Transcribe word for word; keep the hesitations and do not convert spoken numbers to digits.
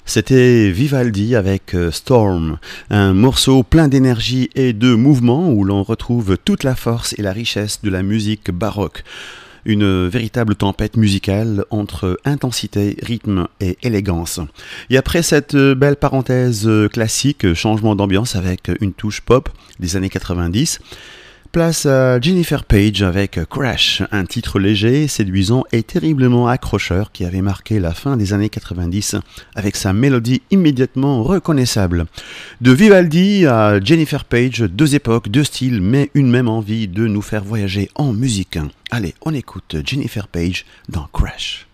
C'était Vivaldi avec euh, Storm, un morceau plein d'énergie et de mouvement où l'on retrouve toute la force et la richesse de la musique baroque. Une véritable tempête musicale entre intensité, rythme et élégance. Et après cette belle parenthèse classique, changement d'ambiance avec une touche pop des années quatre-vingt-dix, place à Jennifer Page avec Crash, un titre léger, séduisant et terriblement accrocheur qui avait marqué la fin des années quatre-vingt-dix avec sa mélodie immédiatement reconnaissable. De Vivaldi à Jennifer Page, deux époques, deux styles, mais une même envie de nous faire voyager en musique. Allez, on écoute Jennifer Page dans Crash.